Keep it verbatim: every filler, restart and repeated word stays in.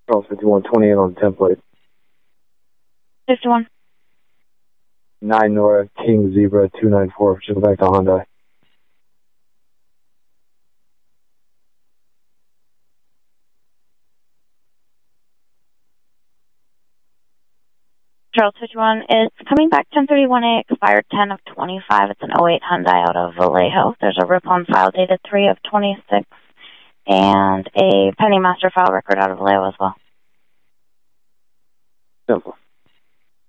Charles fifty-one twenty-eight on the template. fifty-one. nine Nora, King Zebra two nine four, should go back to Hyundai. Charles fifty-one is coming back ten thirty-one A, expired ten of twenty-five. It's an oh eight Hyundai out of Vallejo. There's a rip on file dated three of twenty-six and a Penny Master file record out of Vallejo as well. Simple.